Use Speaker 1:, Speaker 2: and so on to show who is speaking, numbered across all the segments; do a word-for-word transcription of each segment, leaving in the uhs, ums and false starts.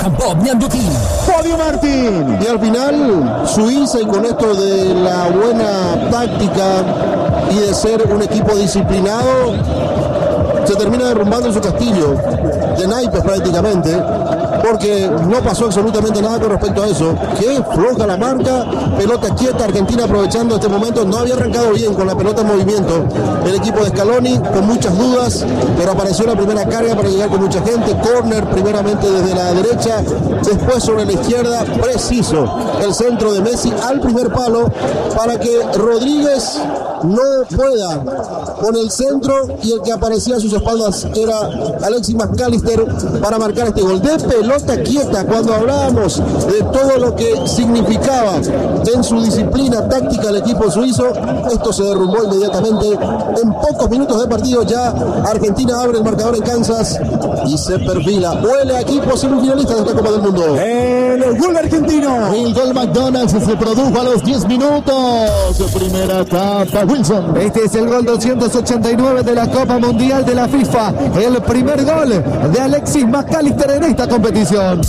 Speaker 1: Campo Ñanduti.
Speaker 2: Fabio Martín.
Speaker 3: Y al final, Suiza, y con esto de la buena táctica y de ser un equipo disciplinado, se termina derrumbando en su castillo, de naipes prácticamente, porque no pasó absolutamente nada con respecto a eso. Que floja la marca, pelota quieta, Argentina aprovechando este momento, no había arrancado bien con la pelota en movimiento el equipo de Scaloni, con muchas dudas, pero apareció la primera carga para llegar con mucha gente, córner primeramente desde la derecha, después sobre la izquierda, preciso el centro de Messi al primer palo para que Rodríguez no pueda con el centro, y el que aparecía a sus espaldas era Alexis McAllister para marcar este gol de pelota quieta. Cuando hablábamos de todo lo que significaba en su disciplina táctica el equipo suizo, esto se derrumbó inmediatamente. En pocos minutos de partido ya Argentina abre el marcador en Kansas y se perfila. Huele a equipo semifinalista de esta Copa del Mundo.
Speaker 2: El gol argentino.
Speaker 4: El gol McDonald's se produjo a los diez minutos. Primera etapa, Wilson.
Speaker 2: Este es el gol doscientos ochenta y nueve de la Copa Mundial de la FIFA. El primer gol de Alexis McAllister en esta competición.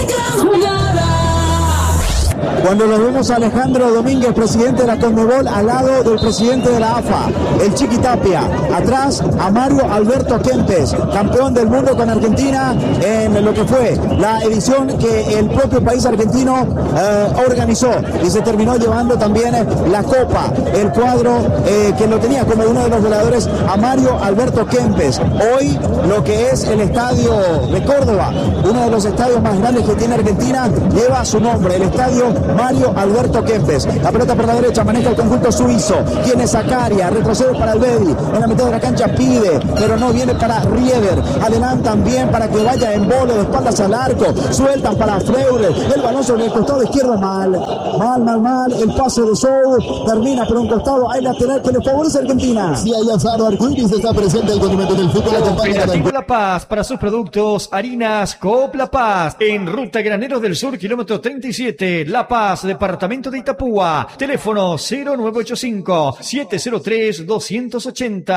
Speaker 2: Cuando lo vemos a Alejandro Domínguez, presidente de la Conmebol, al lado del presidente de la A F A, el Chiqui Tapia. Atrás a Mario Alberto Kempes, campeón del mundo con Argentina en lo que fue la edición que el propio país argentino eh, organizó, y se terminó llevando también la copa, el cuadro eh, que lo tenía como uno de los veladores a Mario Alberto Kempes. Hoy lo que es el estadio de Córdoba, uno de los estadios más grandes que tiene Argentina, lleva su nombre, el estadio Mario Alberto Kempes. La pelota por la derecha, maneja el conjunto suizo. Tiene Zakaria, retrocede para el Bedi. En la mitad de la cancha pide, pero no viene para Rieder. Adelantan bien para que vaya en vole de espaldas al arco. Sueltan para Freire. El balón sobre el costado izquierdo, mal. Mal, mal, mal. El pase de Sou termina por un costado. Hay lateral que le favorece a Argentina.
Speaker 4: Si hay azar, Arcoiris está presente el condimento del fútbol.
Speaker 5: Cooperativo La Paz, para sus productos, harinas Coop La Paz. En Ruta Graneros del Sur, kilómetro treinta y siete, La Paz, departamento de Itapúa. Teléfono cero nueve ocho cinco, siete cero tres, dos ocho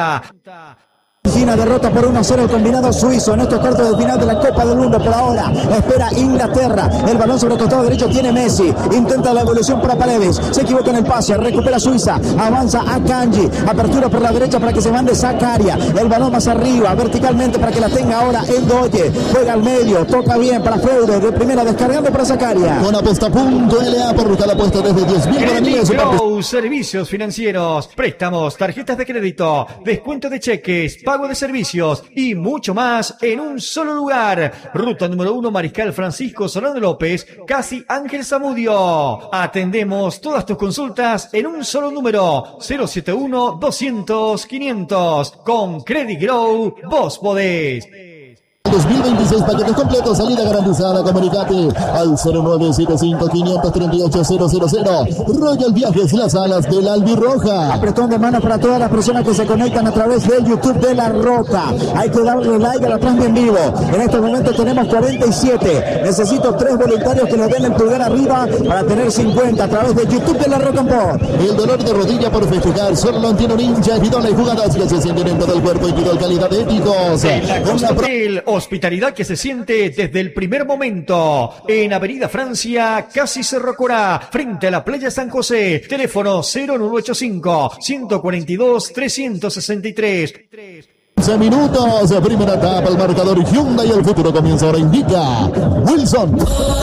Speaker 5: cero.
Speaker 2: Argentina derrota por uno a cero el combinado suizo en estos cuartos de final de la Copa del Mundo. Por ahora espera Inglaterra. El balón sobre el costado derecho tiene Messi. Intenta la evolución para Paredes. Se equivoca en el pase. Recupera Suiza. Avanza a Kanji. Apertura por la derecha para que se mande Zakaria. El balón más arriba, verticalmente, para que la tenga ahora Endoye. Juega al medio. Toca bien para Freire. De primera descargando para Zakaria.
Speaker 4: Con aposta punto L A por buscar la apuesta desde diez mil
Speaker 5: Credit Grow, servicios financieros, préstamos, tarjetas de crédito, descuento de cheques, pago de servicios y mucho más en un solo lugar. Ruta número uno, Mariscal Francisco Solano López, casi Ángel Zamudio. Atendemos todas tus consultas en un solo número, cero siete uno, doscientos, quinientos. Con Credit Grow, vos podés.
Speaker 4: dos mil veintiséis paquetes completos, salida garantizada. Comunicate al cero nueve siete cinco, cinco tres ocho, cero cero cero. Royal Viajes, las alas del Albirroja.
Speaker 2: Apretón de manos para todas las personas que se conectan a través del YouTube de La Roca. Hay que darle like a la transmisión en vivo. En estos momentos tenemos cuarenta y siete. Necesito tres voluntarios que le den el pulgar arriba para tener cincuenta a través de YouTube de La Roca en Pop.
Speaker 4: El dolor de rodilla por festejar solo lo entiende un hincha. Pidola y jugadas que se sienten en todo el cuerpo, y Pidol calidad de éticos.
Speaker 5: En la Costa Hotel, hospitalidad que se siente desde el primer momento. En Avenida Francia, casi Cerro Corá, frente a la playa San José. Teléfono cero nueve ocho cinco, uno cuatro dos, tres seis tres.
Speaker 4: quince minutos, primera etapa, el marcador Hyundai, el futuro comienza ahora, indica Wilson.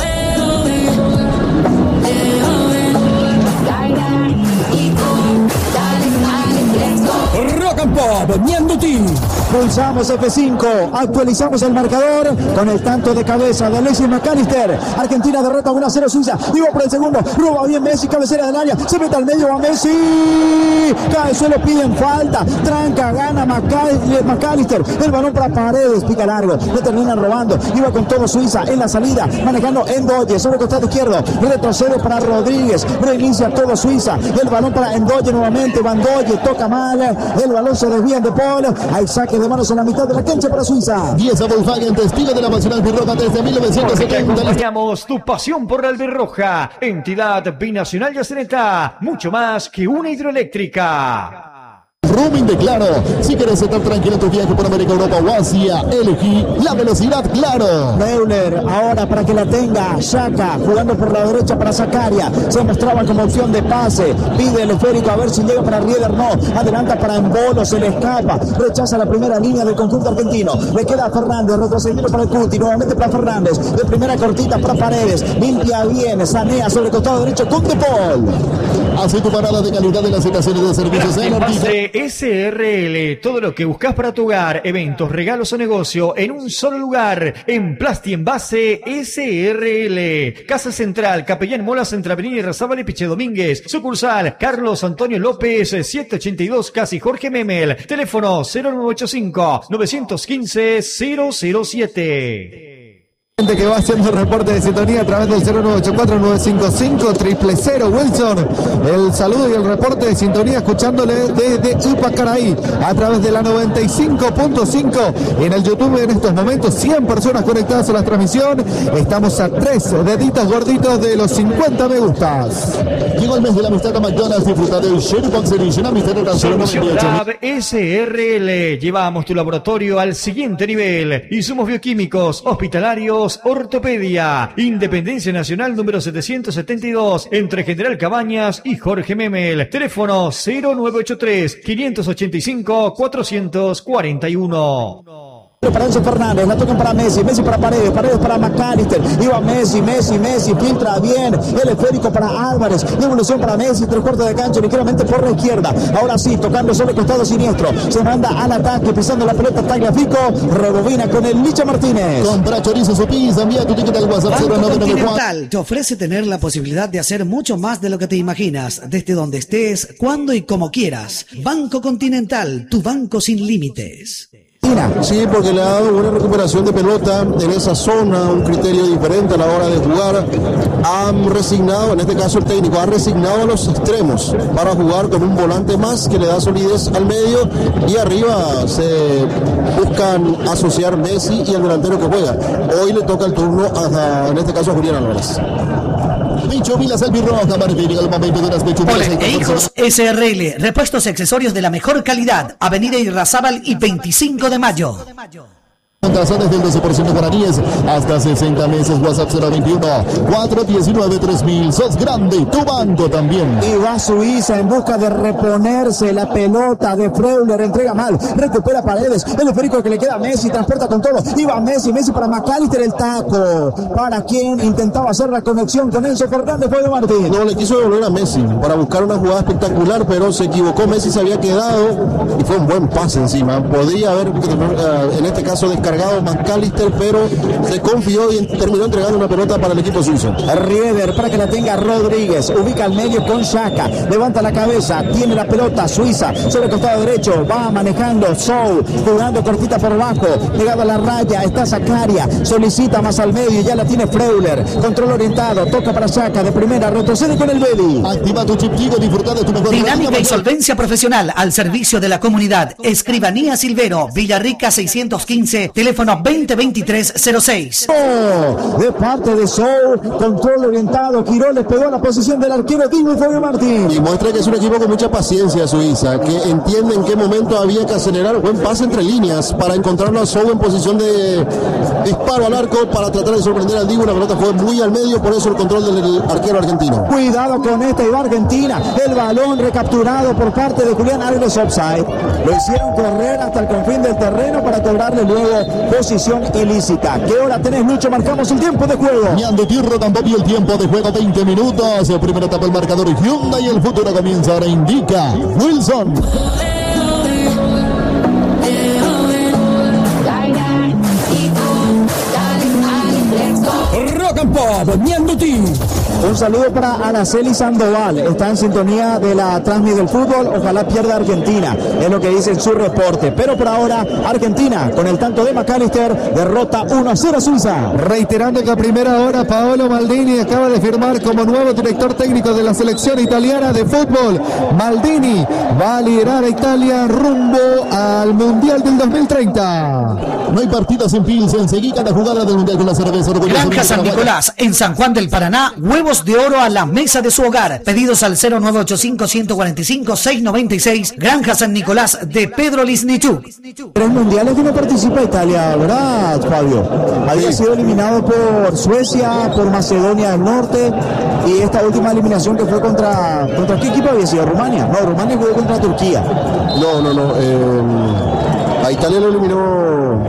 Speaker 1: Rock and Pop, Ñanduti.
Speaker 2: Pulsamos F cinco, actualizamos el marcador con el tanto de cabeza de Alexis McAllister. Argentina derrota uno a cero Suiza. Digo por el segundo, roba bien Messi, cabecera del área, se mete al medio a Messi. Cae suelo, piden falta, tranca, gana McAllister. El balón para Paredes, pica largo, le terminan robando. Iba con todo Suiza en la salida, manejando Endoye sobre el costado izquierdo. Retrocede para Rodríguez, reinicia todo Suiza. El balón para Endoye nuevamente, Vandoye toca mal. El balón se desvía de Paul. Hay saque de manos en la mitad de la cancha para Suiza.
Speaker 4: diez a Volkswagen, testigo de la pasión albirroja desde mil novecientos setenta.
Speaker 5: Acompañamos tu pasión por la albirroja. Entidad binacional Yaceneta, mucho más que una hidroeléctrica.
Speaker 4: Roaming de Claro. Si quieres estar tranquilo en tu viaje por América, Europa o Asia, elegí la velocidad Claro.
Speaker 2: Freuler, ahora para que la tenga Xhaka, jugando por la derecha para Zakaria, se mostraba como opción de pase, pide el esférico a ver si llega para Rieder, no, adelanta para Embolo, se le escapa, rechaza la primera línea del conjunto argentino, le queda a Fernández, retrocediendo para el Cuti, nuevamente para Fernández, de primera cortita para Paredes, limpia bien, sanea sobre el costado derecho con De Paul.
Speaker 4: Hace tu parada de calidad en las estaciones de servicios
Speaker 5: Envase S R L, todo lo que buscas para tu hogar, eventos, regalos o negocio en un solo lugar, en Plasti Envase S R L. Casa Central, Capellán Molas, entre Avenida Irrazábal y Piche Domínguez. Sucursal, Carlos Antonio López, setecientos ochenta y dos, casi Jorge Memel. Teléfono cero nueve ocho cinco, nueve uno cinco, cero cero siete.
Speaker 6: Que va haciendo el reporte de sintonía a través del cero nueve ocho cuatro, nueve cinco cinco, cero cero. Wilson, el saludo y el reporte de sintonía escuchándole desde Ipacaraí a través de la noventa y cinco punto cinco en el YouTube. En estos momentos cien personas conectadas a la transmisión. Estamos a tres deditos gorditos de los cincuenta me gustas.
Speaker 4: Llegó el mes de la amistad a McDonald's. Disfruta del Sherry Box Edition, amistad de
Speaker 5: Solución Lab S R L. Llevamos tu laboratorio al siguiente nivel. Insumos bioquímicos, hospitalarios, ortopedia. Independencia Nacional número setecientos setenta y dos, entre General Cabañas y Jorge Memel. Teléfono cero nueve ocho tres, quinientos ochenta y cinco, cuatrocientos cuarenta y uno.
Speaker 2: Para Enzo Fernández, la tocan para Messi, Messi para Paredes, Paredes para McAllister, iba Messi, Messi, Messi, filtra bien, el esférico para Álvarez, devolución para Messi, tres cuartos de cancha, ligeramente por la izquierda, ahora sí, tocando sobre el costado siniestro, se manda al ataque, pisando la pelota Tagliafico, rebobina con el Licha Martínez.
Speaker 4: Compra chorizo su pizza, envía tu ticket al WhatsApp
Speaker 7: Banco Continental te ofrece tener la posibilidad de hacer mucho más de lo que te imaginas, desde donde estés, cuando y como quieras. Banco Continental, tu banco sin límites.
Speaker 3: Sí, porque le ha dado una recuperación de pelota en esa zona, un criterio diferente a la hora de jugar. Han resignado, en este caso el técnico, ha resignado a los extremos para jugar con un volante más que le da solidez al medio y arriba se buscan asociar Messi y el delantero que juega. Hoy le toca el turno a, en este caso a Julián Álvarez.
Speaker 4: Pechumilas albirroja, Martín, el momento de las pechumilas.
Speaker 7: Pole e Hijos S R L, repuestos y accesorios de la mejor calidad. Avenida Irrazábal y veinticinco de mayo.
Speaker 4: Tasas desde el doce por ciento guaraníes hasta sesenta meses. WhatsApp cero veintiuno, cuatrocientos diecinueve, tres mil. Sos grande, tu banco también.
Speaker 2: Y va Suiza en busca de reponerse. La pelota de Freuler entrega mal, recupera Paredes, el esférico que le queda a Messi, transporta con todo, iba Messi, Messi para McAllister, el taco para quien intentaba hacer la conexión con Enzo Fernández. Fue de Martín.
Speaker 3: No, le quiso devolver a Messi para buscar una jugada espectacular, pero se equivocó. Messi se había quedado y fue un buen pase encima. Podría haber en este caso descargado McAllister, pero se confió y terminó entregando una pelota para el equipo suizo.
Speaker 2: Rieder para que la tenga Rodríguez, ubica al medio con Xhaka, levanta la cabeza, tiene la pelota Suiza sobre el costado derecho, va manejando Sou, jugando cortita por abajo, llegado a la raya, está Zakaria, solicita más al medio, ya la tiene Freuler, control orientado, toca para Xhaka, de primera, retrocede con el Bedi.
Speaker 4: Activa tu chip Tigo, disfruta de tu mejor
Speaker 7: dinámica y solvencia profesional al servicio de la comunidad. Escribanía Silvero, Villarrica seiscientos quince, teléfono veinte veintitrés cero seis.
Speaker 2: Oh, de parte de Sou, control orientado, Quiró le pegó a la posición del arquero Diego Fabio Martín.
Speaker 3: Y muestra que es un equipo con mucha paciencia Suiza, que entiende en qué momento había que acelerar. Buen pase entre líneas para encontrarlo a Sou en posición de disparo al arco para tratar de sorprender al Diego. La pelota fue muy al medio, por eso el control del arquero argentino.
Speaker 2: Cuidado con esta, y va Argentina, el balón recapturado por parte de Julián Álvarez, offside. Lo hicieron correr hasta el confín del terreno para cobrarle luego posición ilícita. ¿Qué hora tenés, Lucho? Marcamos el tiempo de juego.
Speaker 4: Ñando Tirro tampoco y el tiempo de juego veinte minutos. El primera etapa el marcador Hyundai y el futuro comienza ahora. Indica Wilson.
Speaker 1: Rock and Pop, Ñando Team.
Speaker 2: Un saludo para Araceli Sandoval, está en sintonía de la transmisión del fútbol, ojalá pierda Argentina, es lo que dice en su reporte, pero por ahora Argentina con el tanto de McAllister derrota uno a cero a Suiza.
Speaker 6: Reiterando que a primera hora Paolo Maldini acaba de firmar como nuevo director técnico de la selección italiana de fútbol. Maldini va a liderar a Italia rumbo al Mundial del dos mil treinta.
Speaker 4: No hay partidos en Pilsen, seguí cada jugada del Mundial con la cerveza orgullosa.
Speaker 7: Granja San Nicolás, en San Juan del Paraná, huevos de oro a la mesa de su hogar. Pedidos al cero nueve ocho cinco, uno cuatro cinco, seis nueve seis. Granja San Nicolás de Pedro Lisnichuk.
Speaker 2: Tres mundiales que no participa Italia, ¿verdad, Fabio? Había sido eliminado por Suecia, por Macedonia del Norte, y esta última eliminación que fue contra... ¿Contra qué equipo había sido? ¿Rumania? No, Rumania jugó contra Turquía.
Speaker 3: No, no, no. Eh, a Italia lo eliminó...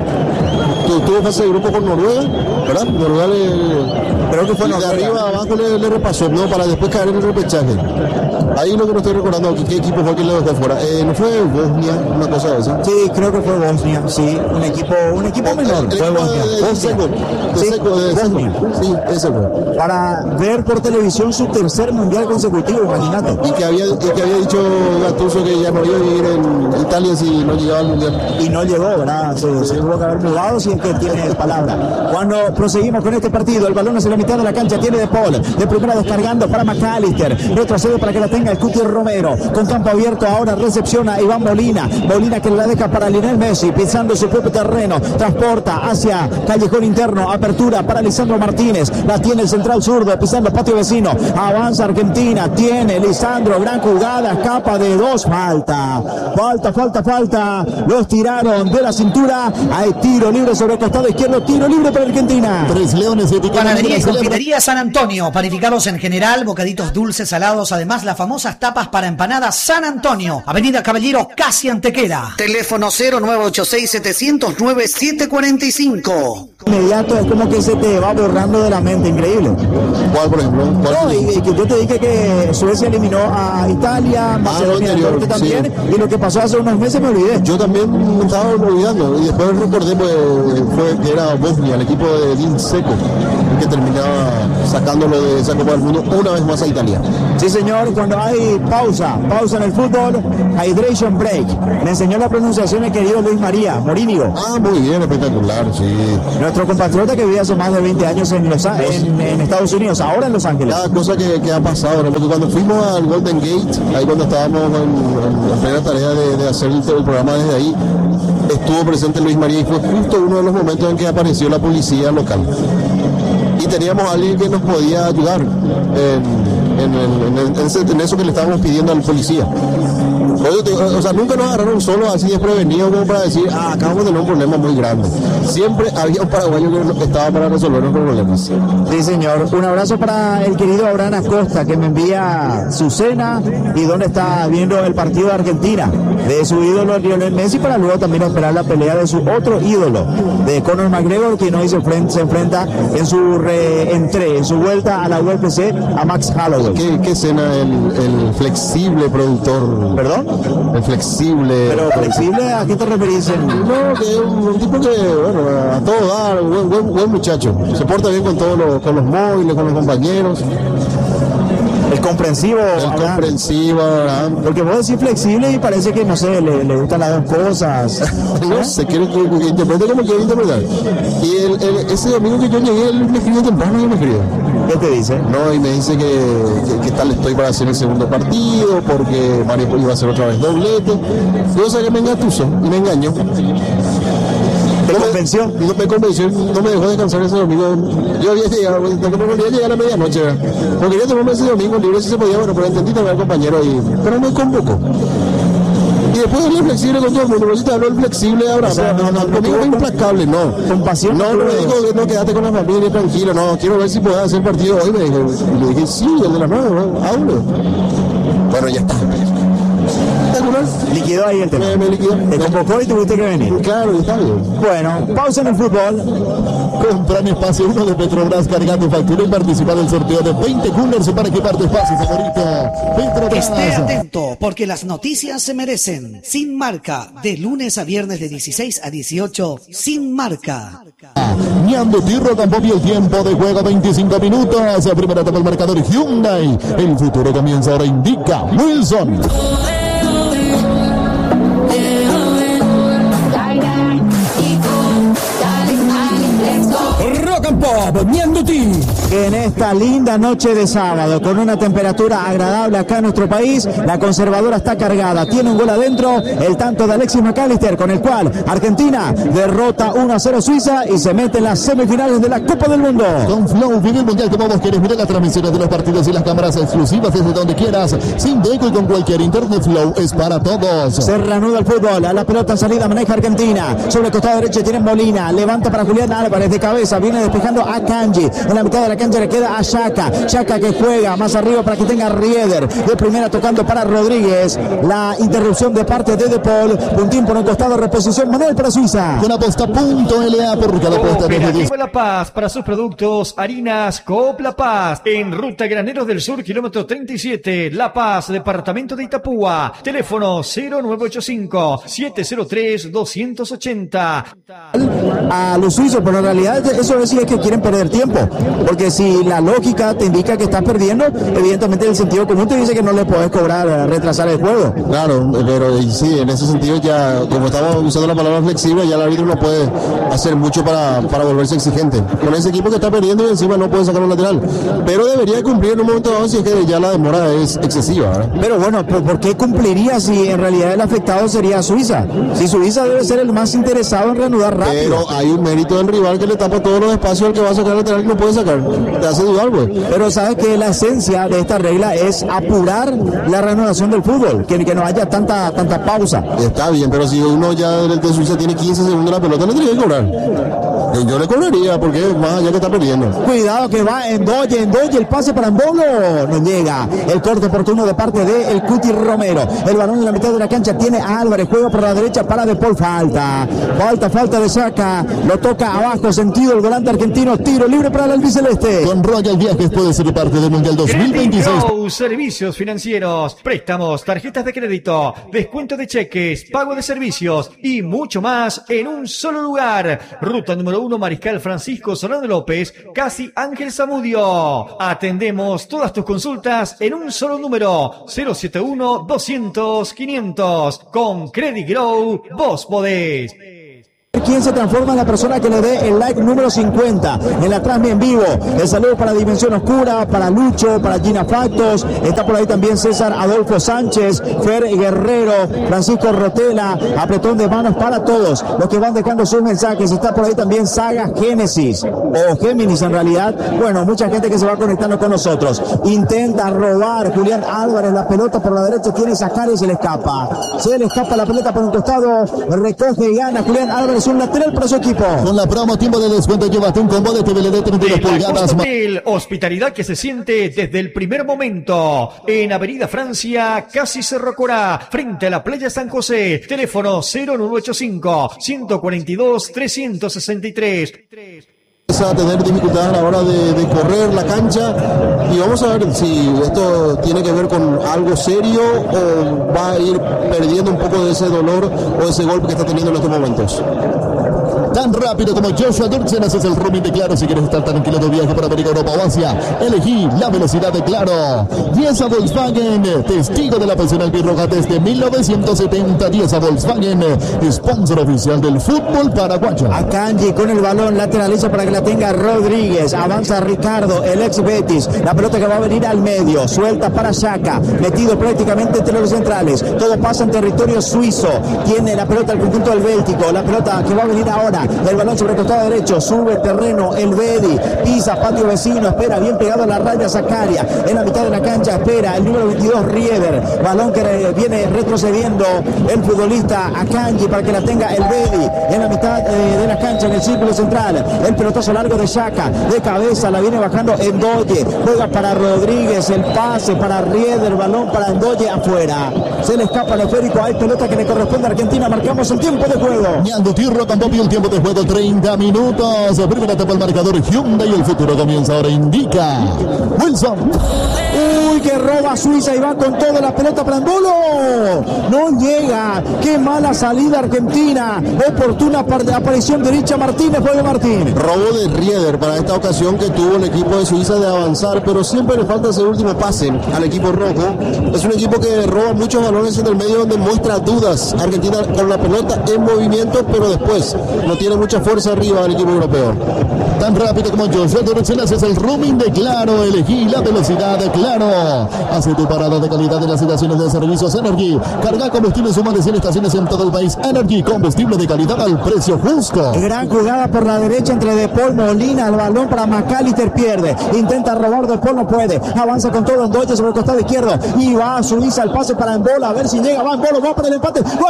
Speaker 3: Tuvo fase de grupo con Noruega, ¿verdad? Noruega le...
Speaker 2: Creo que fue
Speaker 3: y de
Speaker 2: Noruega.
Speaker 3: arriba a abajo le, le repasó, ¿no? Para después caer en el repechaje. Ahí lo que no estoy recordando, ¿qué, qué equipo fue quien lo dejó fuera? Eh, ¿No fue Bosnia, una cosa de esa?
Speaker 2: Sí, creo que fue Bosnia, sí. Un equipo, un equipo menor.
Speaker 3: El
Speaker 2: Fue
Speaker 3: equipo
Speaker 2: Bosnia.
Speaker 3: de, de,
Speaker 2: Bosnia.
Speaker 3: Seco, de
Speaker 2: Sí,
Speaker 3: Seco, de
Speaker 2: Bosnia.
Speaker 3: Seco. Sí, ese fue.
Speaker 2: Para ver por televisión su tercer mundial consecutivo, imagínate.
Speaker 3: Y que había, y que había dicho Gattuso que ya no iba a vivir en Italia si no llegaba al mundial.
Speaker 2: Y no llegó, ¿verdad? Se, se tuvo que haber mudado si es que tiene palabra. Cuando proseguimos con este partido, el balón hacia la mitad de la cancha tiene De Paul. De primera descargando para McAllister. Retrocede para que la tenga el Cuti Romero. Con campo abierto ahora recepciona Iván Molina. Molina que la deja para Lionel Messi, pisando su propio terreno. Transporta hacia callejón interno. Apertura para Lisandro Martínez. La tiene el central zurdo, pisando el patio vecino. Avanza Argentina. Tiene Lisandro. Gran jugada. Escapa de dos. Falta. Falta, falta, falta. Los tiraron de la cintura. Hay tiro libre sobre el costado izquierdo. Tiro libre para Argentina.
Speaker 4: Tres Leones y etiqueta
Speaker 7: Panadería y
Speaker 4: negra,
Speaker 7: confitería San Antonio, panificados en general, bocaditos dulces, salados, además las famosas tapas para empanadas San Antonio, Avenida Caballero, casi Antequera. Teléfono cero nueve ocho seis, siete cero cero, nueve siete cuatro cinco.
Speaker 2: Inmediato es como que se te va borrando de la mente, increíble.
Speaker 3: ¿Cuál, por ejemplo? ¿Cuál?
Speaker 2: No, y, y que yo te dije que Suecia eliminó a Italia, Macedonia del
Speaker 3: anterior,
Speaker 2: Norte también,
Speaker 3: sí.
Speaker 2: y lo que pasó hace unos meses me olvidé.
Speaker 3: Yo también me estaba olvidando y después recordé pues, fue que era Bosnia, el equipo de Edin Seco, que terminaba sacándolo de esa Copa del Mundo una vez más a Italia.
Speaker 2: Sí, señor, cuando hay pausa, pausa en el fútbol, hydration break. Me enseñó la pronunciación el querido Luis María Morínigo.
Speaker 3: Ah, muy bien, espectacular, sí.
Speaker 2: Nuestro compatriota que vive hace más de veinte años en, Los, en, en Estados Unidos, ahora en Los Ángeles.
Speaker 3: Cada cosa que, que ha pasado, ¿no? Porque cuando fuimos al Golden Gate, ahí cuando estábamos en, en, en plena tarea de, de hacer el, el programa desde ahí, estuvo presente Luis María y fue justo uno de los momentos en que apareció la policía local. Y teníamos a alguien que nos podía ayudar en, en, en, en, en, ese, en eso que le estábamos pidiendo al policía. O sea, nunca nos agarraron solo así desprevenidos como para decir, ah, acabamos de tener un problema muy grande. Siempre había un paraguayo que estaba para resolver nuestros problemas.
Speaker 2: Sí, señor. Un abrazo para el querido Abraham Acosta, que me envía su cena y donde está viendo el partido de Argentina, de su ídolo Lionel Messi, para luego también esperar la pelea de su otro ídolo, de Conor McGregor, quien hoy se enfrenta, se enfrenta en su reentré, en su vuelta a la U F C a Max Holloway.
Speaker 3: ¿Qué, qué escena el, el flexible productor?
Speaker 2: ¿Perdón?
Speaker 3: El flexible.
Speaker 2: Pero flexible, ¿a qué te referís? En...
Speaker 3: No, que es un, un tipo que, bueno, a todo dar, buen, buen, buen muchacho. Se porta bien con todos los, con los móviles, con los compañeros.
Speaker 2: El comprensivo.
Speaker 3: El
Speaker 2: Abraham.
Speaker 3: comprensivo, Abraham.
Speaker 2: Porque vos decís flexible y parece que, no sé, le, le gustan las dos cosas.
Speaker 3: No sé, quiero que, que interprete como quiero interpretar. Y el, el, ese domingo que yo llegué, él me escribió temprano y me escribió.
Speaker 2: ¿Qué te dice?
Speaker 3: No, y me dice que, que, que tal estoy para hacer el segundo partido, porque Mario iba a hacer otra vez doblete. Yo sé que me engatusó y me engañó.
Speaker 2: ¿Te convenció?
Speaker 3: No me convenció, no me dejó descansar ese domingo. Yo había llegado, no quería llegar a la medianoche. No quería tomarme ese domingo libre si se podía, bueno, pero entendí también al compañero, y, pero me convocó. Y después hablé flexible con todo el mundo, pero si te habló el flexible ahora, o sea, no, no, conmigo es implacable, no.
Speaker 2: Con pasión.
Speaker 3: No, no me dijo que no, quédate con la familia, tranquilo, no, quiero ver si puedes hacer partido hoy, me dijo. Y le dije, sí, el de las nueve, ¿no? Hable. Bueno, ya está.
Speaker 2: Liquidó ahí el tema.
Speaker 3: Me, me liquidó.
Speaker 2: Te convocó y tuviste que venir.
Speaker 3: Claro, está bien.
Speaker 2: Bueno, pausa en el fútbol.
Speaker 4: Compra en espacio uno de Petrobras, carga tu factura y participa del sorteo de veinte coolers para equipar tu espacio favorito. Petrobras.
Speaker 7: Esté atento, porque las noticias se merecen. Sin Marca, de lunes a viernes de dieciséis a dieciocho, Sin Marca.
Speaker 4: Ñando Tirro tampoco el tiempo de juego, veinticinco minutos. La primera etapa del marcador Hyundai. El futuro comienza ahora, indica Wilson.
Speaker 1: Rock and Bob Mianduti.
Speaker 2: Que en esta linda noche de sábado, con una temperatura agradable acá en nuestro país, la conservadora está cargada. Tiene un gol adentro, el tanto de Alexis McAllister, con el cual Argentina derrota uno a cero Suiza y se mete en las semifinales de la Copa del Mundo.
Speaker 4: Con Flow, vive el mundial como vos querés. Mira las transmisiones de los partidos y las cámaras exclusivas desde donde quieras, sin deco y con cualquier internet. Flow es para todos.
Speaker 2: Se reanuda el fútbol, a la pelota en salida maneja Argentina, sobre el costado derecho tiene Molina, levanta para Julián Álvarez de cabeza, viene despejando a Kanji, en la mitad de la cancha le queda a Xhaka, Xhaka que juega más arriba para que tenga Rieder, de primera tocando para Rodríguez, la interrupción de parte de De Paul, puntín por un costado, reposición Manuel para Suiza.
Speaker 4: Con aposta punto L A porque la apuesta
Speaker 5: de La Paz para sus productos, harinas Coop La Paz, en Ruta Graneros del Sur, kilómetro treinta y siete, La Paz, departamento de Itapúa, teléfono cero nueve ocho cinco, siete cero tres, dos ocho cero.
Speaker 2: A los suizos, pero en realidad eso es que quieren perder tiempo, porque si la lógica te indica que estás perdiendo, evidentemente el sentido común te dice que no le podés cobrar, retrasar el juego.
Speaker 3: Claro, pero sí, en ese sentido ya, como estamos usando la palabra flexible, ya el árbitro no puede hacer mucho para, para volverse exigente. Con ese equipo que está perdiendo y encima no puede sacar un lateral, pero debería cumplir en un momento dado si es que ya la demora es excesiva, ¿eh?
Speaker 2: Pero bueno, ¿por qué cumpliría si en realidad el afectado sería Suiza? Si Suiza debe ser el más interesado en reanudar rápido.
Speaker 3: Pero hay un mérito del rival que le tapa todos los espacios al que va a sacar el lateral y no puede sacar. Te hace dudar, güey.
Speaker 2: Pero sabes que la esencia de esta regla es apurar la reanudación del fútbol, que, que no haya tanta, tanta pausa.
Speaker 3: Está bien, pero si uno ya del de Suiza tiene quince segundos la pelota, le tendría que cobrar. Yo le cobraría, porque más allá que está perdiendo.
Speaker 2: Cuidado que va en Doye, en Doye, el pase para Mbolo, no llega. El corte oportuno de parte de el Cuti Romero. El balón en la mitad de la cancha tiene a Álvarez, juega por la derecha para De Paul, falta. Falta, falta de Xhaka, lo toca abajo, sentido el volante argentino, tiro libre para el albiceleste.
Speaker 4: Con Royal Viajes puede ser parte del Mundial dos mil veintiséis.
Speaker 5: Go, servicios financieros, préstamos, tarjetas de crédito, descuento de cheques, pago de servicios y mucho más en un solo lugar. Ruta número uno, Mariscal Francisco Solano López, casi Ángel Zamudio. Atendemos todas tus consultas en un solo número, cero siete uno, doscientos, quinientos. Con Credit Grow, vos podés.
Speaker 2: ¿Quién se transforma en la persona que le dé el like número cincuenta en la transmisión en vivo? El saludo para Dimensión Oscura, para Lucho, para Gina Factos, está por ahí también César Adolfo Sánchez, Fer Guerrero, Francisco Rotela, apretón de manos para todos los que van dejando sus mensajes. Está por ahí también Saga Génesis, o Géminis en realidad. Bueno, mucha gente que se va conectando con nosotros. Intenta robar Julián Álvarez la pelota por la derecha, tiene Zacari y se le escapa. Se le escapa la pelota por un costado, recoge y gana Julián Álvarez, un lateral para su equipo.
Speaker 4: Con la promo tiempo de descuento, llévate un combo de T V L D treinta y dos pulgadas.
Speaker 5: Hotel, hospitalidad que se siente desde el primer momento. En Avenida Francia, casi Cerro Corá, frente a la playa San José. Teléfono cero nueve ocho cinco, uno cuatro dos, tres seis tres.
Speaker 3: A tener dificultades a la hora de, de correr la cancha, y vamos a ver si esto tiene que ver con algo serio o va a ir perdiendo un poco de ese dolor o ese golpe que está teniendo en estos momentos.
Speaker 4: Tan rápido como Joshua Dirksen, haces el roaming de Claro. Si quieres estar tranquilo de viaje por América, Europa o Asia, elegí la velocidad de Claro. Dieza Volkswagen, testigo de la pasional birroja desde mil novecientos setenta. Dieza Volkswagen, sponsor oficial del fútbol paraguayo.
Speaker 2: A Kanji con el balón, lateraliza para que la tenga Rodríguez. Avanza Ricardo, el ex Betis. La pelota que va a venir al medio, suelta para Xhaka, metido prácticamente entre los centrales. Todo pasa en territorio suizo. Tiene la pelota el conjunto del Béltico. La pelota que va a venir ahora. El balón sobre el costado derecho, sube terreno el Bedi, pisa patio vecino, espera bien pegado a la raya Zacaria, en la mitad de la cancha espera el número veintidós Rieder, balón que viene retrocediendo el futbolista Akanji para que la tenga el Bedi, en la mitad eh, de la cancha, en el círculo central, el pelotazo largo de Xhaka, de cabeza la viene bajando Ndoye, juega para Rodríguez, el pase para Rieder, balón para Ndoye afuera, se le escapa el esférico, hay pelota que le corresponde a Argentina, marcamos el tiempo de juego.
Speaker 4: Ñando Tirro con Bobi, un tiempo de juego, treinta minutos. Primera etapa el marcador Hyundai y el futuro comienza ahora, indica Wilson.
Speaker 2: Uy, que roba Suiza y va con toda la pelota para Embolo. No llega. Qué mala salida Argentina. Oportuna aparición de Richa Martínez. Fabio Martín.
Speaker 3: Robo de Rieder para esta ocasión que tuvo el equipo de Suiza de avanzar, pero siempre le falta ese último pase al equipo rojo. Es un equipo que roba muchos balones en el medio donde muestra dudas. Argentina con la pelota en movimiento, pero después no tiene mucha fuerza arriba del equipo europeo.
Speaker 4: Tan rápido como Joshua Dortzen haces el roaming de Claro. Elegí la velocidad de Claro. Hace tu parada de calidad en las estaciones de servicios Energy. Carga combustible en suma de cien estaciones en todo el país. Energy, combustible de calidad al precio justo.
Speaker 2: Gran jugada por la derecha entre De Paul, Molina, el balón para McAllister, pierde. Intenta robar De Paul, no puede. Avanza con todo Ndoye sobre el costado izquierdo. Y va a Suiza, el pase para Embolo. A ver si llega. Va Embolo, va para el empate. ¡Va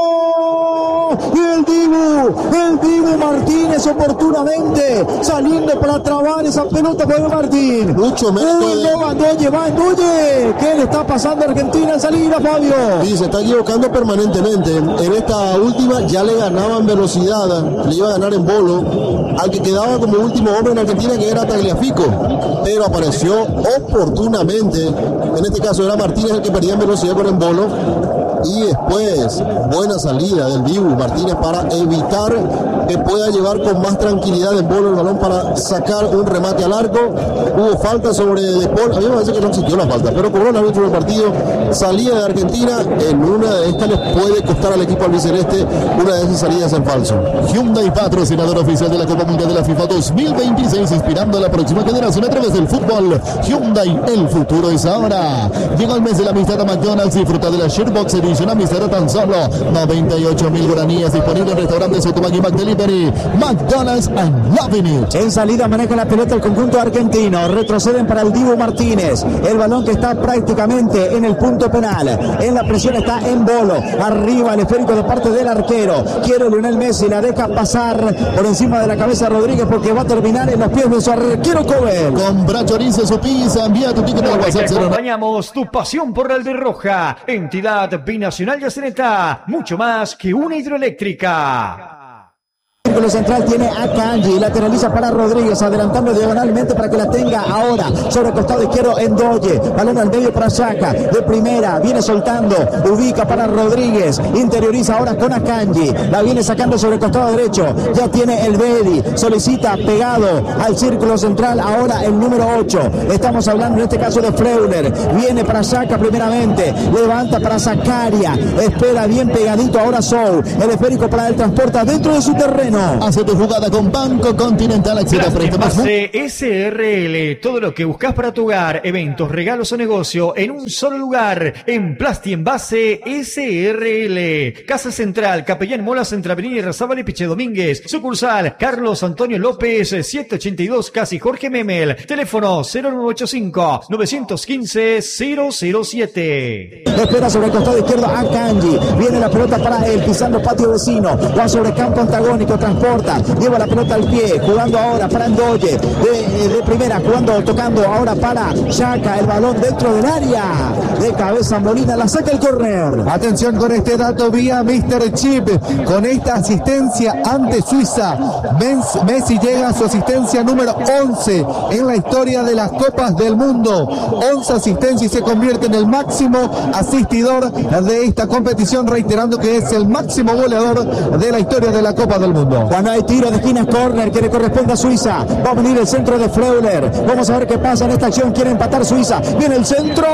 Speaker 2: Embolo! Y el Dibu, el Dibu Martínez oportunamente saliendo para trabar esa pelota para Martín.
Speaker 3: Mucho menos.
Speaker 2: Uy, no va Ndoye, va Ndoye. ¿Qué le está pasando a Argentina en salida, Fabio?
Speaker 3: Sí, se está equivocando permanentemente. En esta última ya le ganaba en velocidad, le iba a ganar en bolo al que quedaba como último hombre en Argentina, que era Tagliafico, pero apareció oportunamente. En este caso era Martínez el que perdía en velocidad con Embolo. Y después, buena salida del Dibu Martínez para evitar que pueda llevar con más tranquilidad el bolo el balón para sacar un remate al arco. Hubo falta sobre De Paul. A mí me parece que no existió la falta, pero cobró el árbitro del partido. Salida de Argentina. En una de estas les puede costar al equipo albiceleste una de esas salidas en falso.
Speaker 4: Hyundai, patrocinador oficial de la Copa Mundial de la FIFA dos mil veintiséis, inspirando a la próxima generación a través del fútbol. Hyundai, el futuro es ahora. Llegó el mes de la amistad a McDonald's. Disfruta de la Sharebox Edition amistad a tan solo noventa y ocho mil guaraníes, disponible en restaurantes Otomaki McDelivery. McDonald's and loving it.
Speaker 2: En salida maneja la pelota el conjunto argentino. Retroceden para el Dibu Martínez. El balón que está prácticamente en el punto penal. En la presión está Embolo. Arriba el esférico de parte del arquero. Quiere Lionel Messi, la deja pasar por encima de la cabeza de Rodríguez porque va a terminar en los pies de su arquero Coben.
Speaker 4: Compra chorizo, su pizza, envía tu ticket al WhatsApp.
Speaker 5: Acompañamos tu pasión por la albirroja. Entidad binacional de Aceneta. Mucho más que una hidroeléctrica.
Speaker 2: El círculo central tiene a Kanji, lateraliza para Rodríguez, adelantando diagonalmente para que la tenga ahora sobre el costado izquierdo Ndoye, balón al medio para Xhaka, de primera, viene soltando, ubica para Rodríguez, interioriza ahora con Akanji, la viene sacando sobre el costado derecho, ya tiene el Bedi, solicita pegado al círculo central ahora el número ocho, estamos hablando en este caso de Freuler, viene para Xhaka primeramente, levanta para Zakaria, espera bien pegadito ahora Sou, el esférico para el transporta dentro de su terreno.
Speaker 4: Hace tu jugada con Banco Continental. Acceda a préstamos.
Speaker 5: S R L, todo lo que buscas para tu hogar, eventos, regalos o negocio en un solo lugar. En Plasti Envase S R L. Casa Central, Capellán Molas, entre Avenida Irrazábal y Piche Domínguez. Sucursal Carlos Antonio López, setecientos ochenta y dos, casi Jorge Memel. Teléfono cero nueve ocho cinco, nueve uno cinco, cero cero siete.
Speaker 2: Espera sobre el costado izquierdo a Kanji. Viene la pelota para él, pisando patio vecino. Va sobre campo antagónico. Transporta, lleva la pelota al pie, jugando ahora para Ndoye, de, de primera, jugando, tocando ahora para Xhaka, el balón dentro del área, de cabeza Molina, la saca el córner.
Speaker 6: Atención con este dato vía mister Chip, con esta asistencia ante Suiza, Messi llega a su asistencia número once en la historia de las Copas del Mundo, once asistencias y se convierte en el máximo asistidor de esta competición, reiterando que es el máximo goleador de la historia de la Copa del Mundo.
Speaker 2: Cuando hay tiro de esquina, córner que le corresponde a Suiza, va a venir el centro de Freuler, vamos a ver qué pasa en esta acción, quiere empatar Suiza, viene el centro,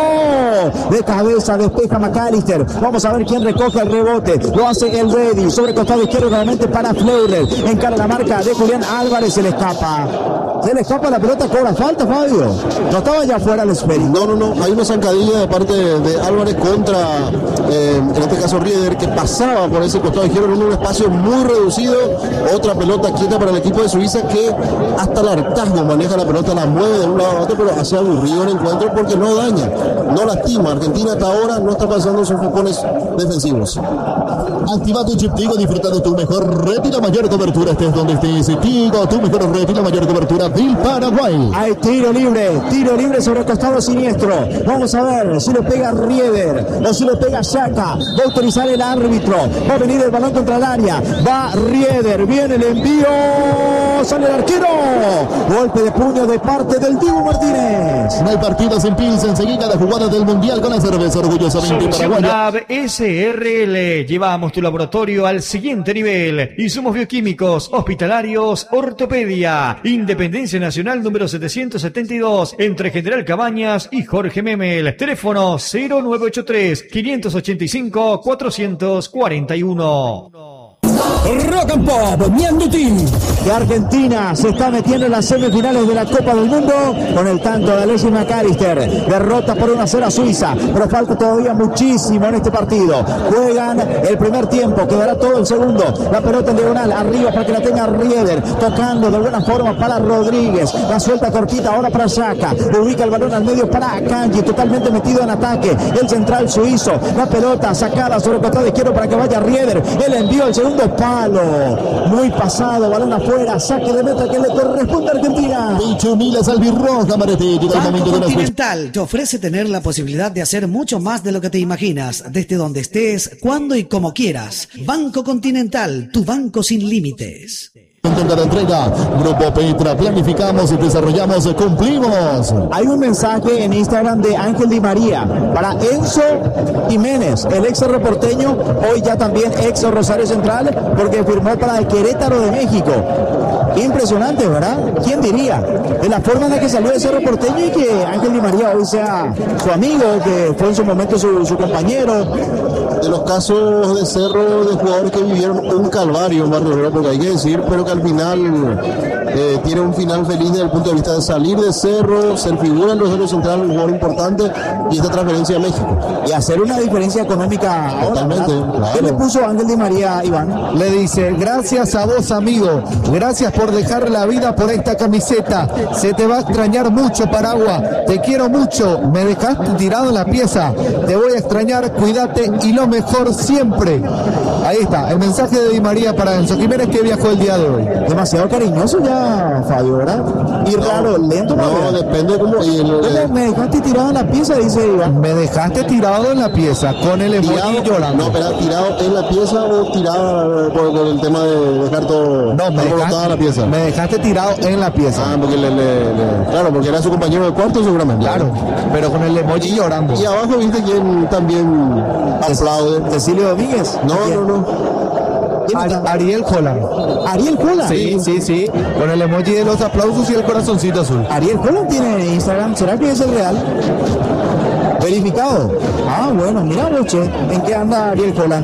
Speaker 2: de cabeza despeja McAllister, vamos a ver quién recoge el rebote, lo hace el Bedi, sobre el costado izquierdo nuevamente para Freuler, encara la marca de Julián Álvarez, se le escapa, se le escapa la pelota, cobra falta Fabio, no estaba ya fuera el esférico.
Speaker 3: No, no, no, hay una zancadilla de parte de, de Álvarez contra, eh, en este caso Rieder, que pasaba por ese costado izquierdo en un espacio muy reducido. Otra pelota quieta para el equipo de Suiza que hasta el hartazgo maneja la pelota, la mueve de un lado a otro, pero hace aburrido el encuentro porque no daña, no lastima. Argentina hasta ahora no está pasando sus focones defensivos.
Speaker 4: Activa tu chip Tigo, disfrutando tu mejor red y la mayor cobertura, estés donde estés. Tigo, tu mejor red y la mayor cobertura del Paraguay.
Speaker 2: Hay tiro libre, tiro libre sobre el costado siniestro. Vamos a ver si lo pega Rieder o si lo pega Xhaka. Va a autorizar el árbitro. Va a venir el balón contra el área. Va Rieder. Schneider, viene el envío, sale el arquero, golpe de puño de parte del Dibu Martínez.
Speaker 4: No hay partidos en Pilsen, seguida la jugada del Mundial con la cerveza orgullosamente paraguaya.
Speaker 5: S R L, llevamos tu laboratorio al siguiente nivel. Insumos bioquímicos, hospitalarios, ortopedia. Independencia Nacional número setecientos setenta y dos, entre General Cabañas y Jorge Memel. Teléfono cero nueve ocho tres, quinientos ochenta y cinco, cuatrocientos cuarenta y uno.
Speaker 1: Rock and Pop, Mianduti.
Speaker 2: Que Argentina se está metiendo en las semifinales de la Copa del Mundo con el tanto de Alexis McAllister. Derrota por uno a cero a Suiza, pero falta todavía muchísimo en este partido. Juegan el primer tiempo, quedará todo el segundo. La pelota en diagonal, arriba para que la tenga Rieder, tocando de buena forma para Rodríguez. La suelta cortita ahora para Xhaka. Ubica el balón al medio para Akanji, totalmente metido en ataque. El central suizo, la pelota sacada sobre el costado izquierdo para que vaya Rieder. El envío al segundo palo, muy pasado, balón afuera, saque de meta que le corresponde a Argentina.
Speaker 4: Pichu Milas albirroja, Marete.
Speaker 7: Banco Continental te ofrece tener la posibilidad de hacer mucho más de lo que te imaginas, desde donde estés, cuando y como quieras. Banco Continental, tu banco sin límites.
Speaker 4: En cada entrega, Grupo Petra, planificamos y desarrollamos, cumplimos.
Speaker 2: Hay un mensaje en Instagram de Ángel Di María para Enzo Jiménez, el ex reporteño, hoy ya también ex Rosario Central, porque firmó para el Querétaro de México. Impresionante, ¿verdad? ¿Quién diría? De la forma en la que salió ese reporteño y que Ángel Di María hoy sea su amigo, que fue en su momento su, su compañero.
Speaker 3: De los casos de Cerro, de jugadores que vivieron un calvario en Barrio Obrero, porque hay que decir, pero que al final eh, tiene un final feliz desde el punto de vista de salir de Cerro, ser figura en Rosario Central, un jugador importante, y esta transferencia a México.
Speaker 2: Y hacer una diferencia económica ahora.
Speaker 3: Totalmente, claro.
Speaker 2: ¿Qué le puso Ángel Di María, Iván?
Speaker 6: Le dice, gracias a vos, amigo, gracias por dejar la vida por esta camiseta, se te va a extrañar mucho, Paragua, te quiero mucho, me dejaste tirado en la pieza, te voy a extrañar, cuídate y lo mejor siempre. Ahí está, el mensaje de Di María para Enzo Jiménez, que viajó el día de hoy.
Speaker 2: Demasiado cariñoso ya, Fabio, ¿verdad? Y no, raro, lento.
Speaker 3: No, no depende de cómo... Y el,
Speaker 2: el, me dejaste tirado en la pieza, dice Iván.
Speaker 6: Me dejaste tirado en la pieza, con el emoji llorando.
Speaker 3: No, pero tirado en la pieza o tirado por, por el tema de dejar todo...
Speaker 6: No, me dejaste,
Speaker 3: la pieza.
Speaker 6: me dejaste tirado en la pieza.
Speaker 3: Ah, porque le, le, le, claro, porque era su compañero de cuarto seguramente.
Speaker 6: Claro, pero con el emoji
Speaker 3: y,
Speaker 6: llorando.
Speaker 3: Y abajo viste quién también aplaude.
Speaker 2: Cecilio Domínguez.
Speaker 3: No, no, no.
Speaker 6: Ar Ariel Holland.
Speaker 2: Ariel Holland.
Speaker 6: Sí, sí, sí. Con el emoji de los aplausos y el corazoncito azul.
Speaker 2: Ariel Holland tiene Instagram. ¿Será que es el real? Verificado. Ah, bueno, mira, Boche, ¿en qué anda Ariel Holland?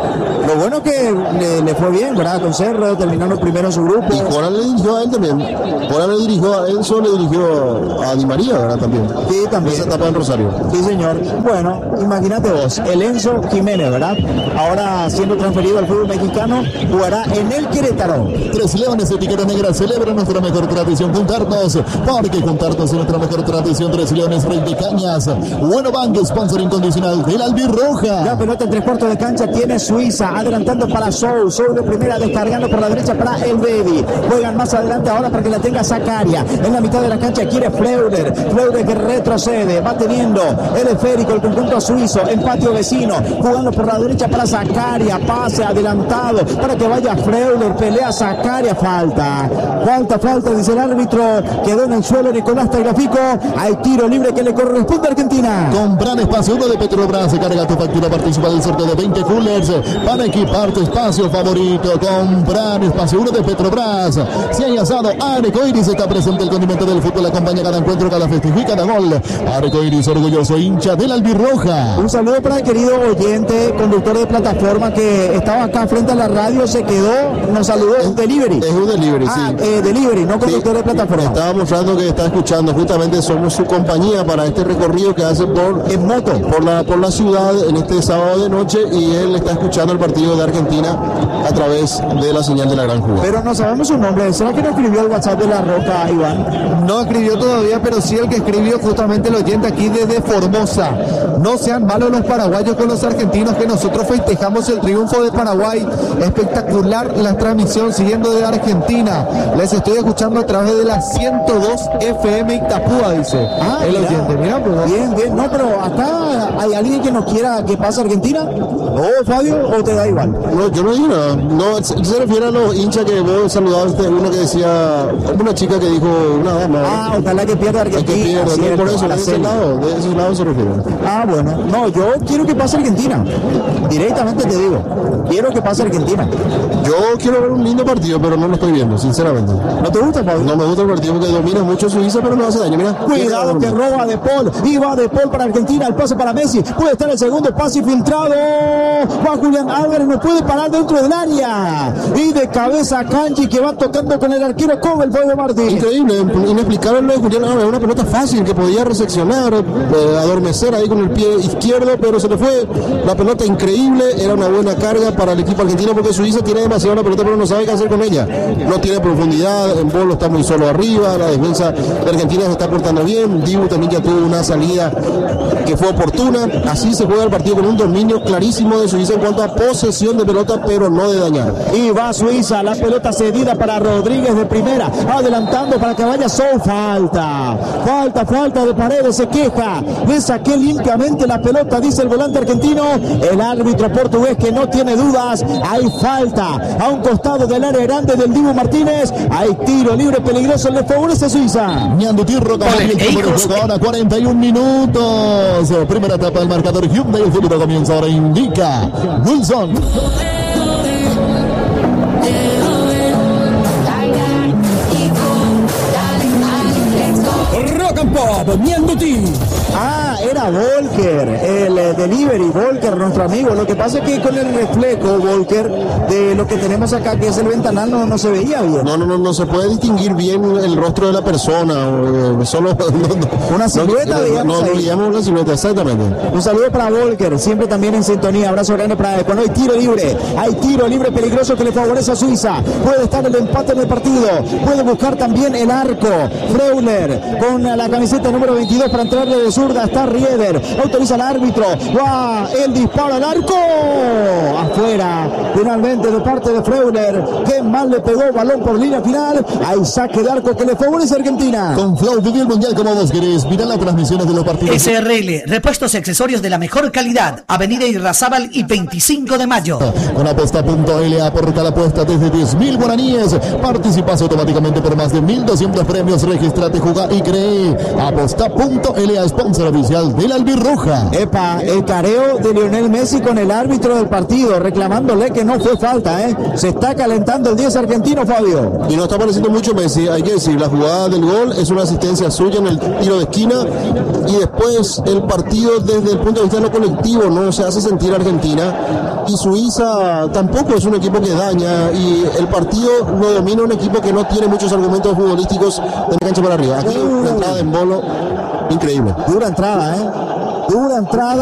Speaker 2: Lo bueno que le, le fue bien, ¿verdad? Con Cerro, terminando primero en su grupo.
Speaker 3: Y Holland le dirigió a él también. Holland le dirigió a Enzo, le dirigió a Di María, ¿verdad? También.
Speaker 2: Sí, también.
Speaker 3: Esa etapa en Rosario.
Speaker 2: Sí, señor. Bueno, imagínate vos, el Enzo Jiménez, ¿verdad? Ahora siendo transferido al fútbol mexicano, jugará en el Querétaro.
Speaker 4: Tres Leones, etiqueta negra, celebra nuestra mejor tradición, juntarnos, porque juntarnos es nuestra mejor tradición. Tres Leones, Rey de Cañas, Bueno Bank, sponsor incondicional del albirroja.
Speaker 2: La pelota en tres cuartos de cancha tiene Suiza, adelantando para Soul, Soul de primera, descargando por la derecha para el Baby. Juegan más adelante ahora para que la tenga Zakaria. En la mitad de la cancha quiere Fleuder, Fleuder que retrocede, va teniendo el esférico, el conjunto suizo, en patio vecino, jugando por la derecha para Zakaria, pase adelantado para que vaya Fleuder, pelea Zakaria, falta, falta, falta, dice el árbitro, quedó en el suelo Nicolás Tagliafico, hay tiro libre que le corresponde a Argentina.
Speaker 4: Comprar espacio uno de Petrobras, carga tu factura, participa del sorteo de veinte coolers para equipar tu espacio favorito. Comprar espacio uno de Petrobras. Si hay asado, Arcoiris está presente, el condimento del fútbol, acompaña cada encuentro, cada festejo y cada gol. Arcoiris, orgulloso hincha del albirroja.
Speaker 2: Un saludo para el querido oyente, conductor de plataforma que estaba acá frente a la radio, se quedó, nos saludó, es un delivery.
Speaker 3: Es un delivery,
Speaker 2: ah,
Speaker 3: sí.
Speaker 2: Eh, delivery, no conductor sí, de plataforma.
Speaker 3: Estaba mostrando que está escuchando, justamente somos su compañía para este recorrido que hace por,
Speaker 2: en moto,
Speaker 3: por la, por la ciudad en este sábado de noche, y él está escuchando el partido de Argentina a través de la señal de la gran jugada.
Speaker 2: Pero no sabemos su nombre, ¿será que no escribió el WhatsApp de la Roca, Iván?
Speaker 6: No escribió todavía, pero sí el que escribió justamente el oyente aquí desde Formosa. No sean malos los paraguayos con los argentinos, que nosotros festejamos el triunfo de Paraguay. Espectacular la transmisión siguiendo de Argentina. Les estoy escuchando a través de la ciento dos F M Itapúa, dice
Speaker 2: ah,
Speaker 6: el
Speaker 2: mira,
Speaker 6: oyente. Mira, pues,
Speaker 2: bien, bien. No, pero acá hay alguien que no quiera que pase Argentina. No, Fabio, o te da igual?
Speaker 3: No, yo no digo nada. No, se se refiere a los hinchas que vos saludaste, uno que decía, una chica que dijo, una dama.
Speaker 2: Ah, ojalá que pierda
Speaker 3: que
Speaker 2: Argentina.
Speaker 3: pierda,
Speaker 2: cierto,
Speaker 3: no, por eso,
Speaker 2: a la
Speaker 3: de ese
Speaker 2: serie.
Speaker 3: lado, de ese lado se refiere.
Speaker 2: Ah, bueno. No, yo quiero que pase Argentina. Directamente te digo. Quiero que pase Argentina.
Speaker 3: Yo quiero ver un lindo partido, pero no lo estoy viendo, sinceramente.
Speaker 2: ¿No te gusta, Pablo?
Speaker 3: No me gusta el partido porque domina mucho Suiza, pero no hace daño. Mira,
Speaker 2: Cuidado que roba De Paul. Y va De Paul para Argentina. El pase para Messi. Puede estar el segundo pase filtrado. Va Julián Álvarez. No puede parar dentro del área. Y de cabeza Kanji que va tocando con el arquero Cobel. Fue de Martín.
Speaker 3: increíble, inexplicable lo de Julián Álvarez, una pelota fácil que podía reseccionar, eh, adormecer ahí con el pie izquierdo, pero se le fue la pelota increíble, era una buena carga para el equipo argentino porque Suiza tiene demasiado la pelota pero no sabe qué hacer con ella, no tiene profundidad, en Bolo está muy solo arriba, la defensa de Argentina se está portando bien, Dibu también ya tuvo una salida que fue oportuna, así se juega el partido con un dominio clarísimo de Suiza en cuanto a posesión de pelota, pero no de dañar.
Speaker 2: Y va Suiza, la pelota cedida para Rodríguez de primera, adelantando para que vaya Sou, falta, falta, falta de Paredes, se queja, le saqué limpiamente la pelota, dice el volante argentino, el árbitro portugués que no tiene dudas, hay falta, a un costado del área grande del Dibu Martínez, hay tiro libre peligroso, le favorece a Suiza.
Speaker 4: Ñando Tirro, ahora cuarenta y un minutos, primera etapa del marcador, Hyundai, el futuro comienza ahora, indica Wilson.
Speaker 1: Rock and Pop, Mianduti.
Speaker 2: Ah, era Volker, el eh, delivery, Volker, nuestro amigo. Lo que pasa es que con el reflejo, Volker, de lo que tenemos acá, que es el ventanal, no, no se veía bien.
Speaker 3: No, no, no, no se puede distinguir bien el rostro de la persona, o, eh, solo no, no,
Speaker 2: Una silueta,
Speaker 3: no,
Speaker 2: digamos,
Speaker 3: no, no,
Speaker 2: ahí.
Speaker 3: digamos una silueta, exactamente.
Speaker 2: Un saludo para Volker, siempre también en sintonía. Abrazo grande para él. Cuando hay tiro libre, hay tiro libre peligroso que le favorece a Suiza. Puede estar el empate en el partido. Puede buscar también el arco. Freuler con la camiseta número veintidós para entrarle de zurda. Está Rieder. Autoriza al árbitro. Va el disparo al arco. Afuera. Finalmente de parte de Freuler. Qué mal le pegó balón por línea final. Hay saque de arco que le favorece a Argentina.
Speaker 4: Con Flow, viví el mundial como vos querés. Mirá las transmisiones de los partidos.
Speaker 7: S R L, repuestos y accesorios de la mejor calidad. Avenida Irrazábal y veinticinco de mayo.
Speaker 4: Con aposta punto L, aporta la apuesta desde diez mil guaraníes. Participas automáticamente por más de mil doscientos premios. Registrate, jugá y cree. aposta punto L, sponsor oficial de la Albirroja.
Speaker 2: Epa, el careo de Lionel Messi con el árbitro del partido, reclamándole que no fue falta, ¿eh? Se está calentando el diez argentino, Fabio.
Speaker 3: Y no está pareciendo mucho Messi, hay que decir, la jugada del gol es una asistencia suya en el tiro de esquina y después el partido desde el punto de vista de lo colectivo no se hace sentir Argentina y Suiza tampoco es un equipo que daña y el partido lo domina un equipo que no tiene muchos argumentos futbolísticos de la cancha para arriba. Aquí una entrada en Bolo increíble.
Speaker 2: Dura entrada, ¿eh? Dura entrada.